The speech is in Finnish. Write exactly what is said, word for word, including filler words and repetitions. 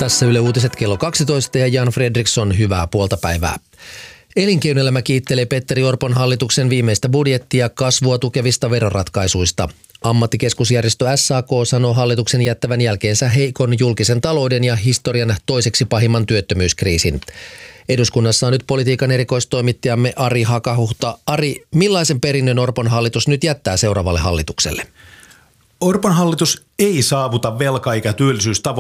Tässä Yle Uutiset kello kaksitoista ja Jan Fredriksson, hyvää puolta päivää. Elinkeinoelämä kiittelee Petteri Orpon hallituksen viimeistä budjettia kasvua tukevista veroratkaisuista. Ammattikeskusjärjestö S A K sanoo hallituksen jättävän jälkeensä heikon julkisen talouden ja historian toiseksi pahimman työttömyyskriisin. Eduskunnassa on nyt politiikan erikoistoimittajamme Ari Hakahuhta. Ari, millaisen perinnön Orpon hallitus nyt jättää seuraavalle hallitukselle? Orpon hallitus ei saavuta velka- eikä työllisyystavoitteita